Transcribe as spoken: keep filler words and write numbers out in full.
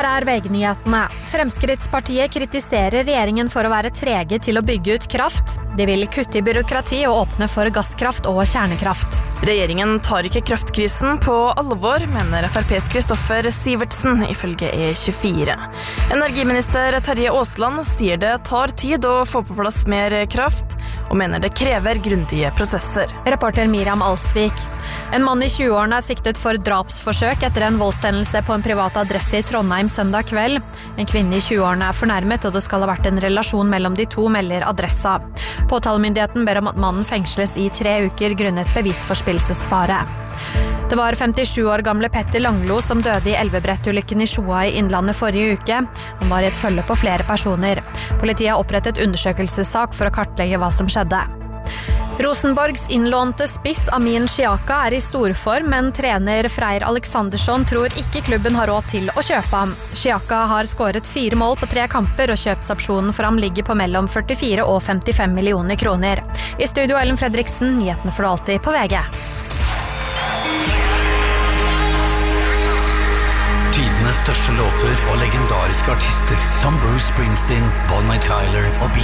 Her er VG-nyhetene. Fremskrittspartiet kritiserer regjeringen for å være trege til å bygge ut kraft. De vil kutte i byråkrati og åpne for gasskraft og kjernekraft. Regjeringen tar ikke kraftkrisen på alvor, mener F R P's Kristoffer Sivertsen, ifølge E tjuefire. Energiminister Terje Aasland sier det tar tid å få på plass mer kraft, og mener det krever grundige prosesser. Reporter Miriam Alsvik. En mann i tjueårene er siktet for drapsforsøk etter en voldshendelse på en privat adresse i Trondheim søndag kveld. En kvinne i tjueårene er fornærmet, og det skal ha vært en relasjon mellom de to, melder adressa. Påtalemyndigheten ber om at mannen fengsles i tre uker grunnet bevisforspillelsesfare. Det var femtisju år gamle Petter Langlo som døde i elvebrettulykken i Sjoa i Innlandet forrige uke. Han var i et følge på flere personer. Politiet har opprettet undersøkelsessak for å kartlegge hva som skjedde. Rosenborgs innlånte spiss Amin Xiaka er i storform, men trener Freyr Alexandersson tror ikke klubben har råd til å kjøpe ham. Xiaka har skåret fire mål på tre kamper, og kjøpsopsjonen for ham ligger på mellom førtifire og femtifem millioner kroner. I studio Ellen Fredriksen, nyhetene får du alltid på VG. Tidenes største låter og legendariske artister som Bruce Springsteen, Bonnie Tyler og